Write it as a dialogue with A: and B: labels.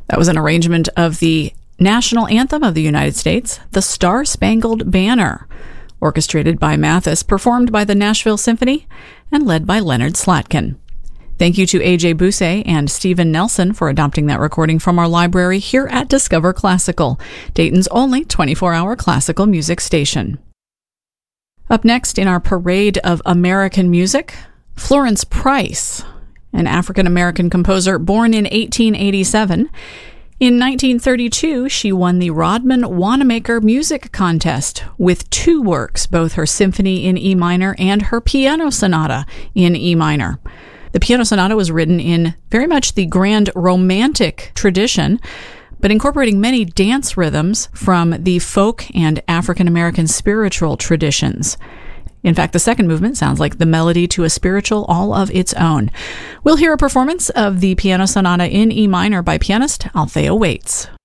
A: That was an arrangement of the national anthem of the United States, The Star-Spangled Banner, orchestrated by Mathis, performed by the Nashville Symphony, and led by Leonard Slatkin. Thank you to A.J. Bousset and Stephen Nelson for adopting that recording from our library here at Discover Classical, Dayton's only 24-hour classical music station. Up next in our parade of American music, Florence Price, an African-American composer born in 1887. In 1932, she won the Rodman Wanamaker Music Contest with 2 works, both her symphony in E minor and her piano sonata in E minor. The piano sonata was written in very much the grand romantic tradition, but incorporating many dance rhythms from the folk and African-American spiritual traditions. In fact, the second movement sounds like the melody to a spiritual all of its own. We'll hear a performance of the piano sonata in E minor by pianist Althea Waits.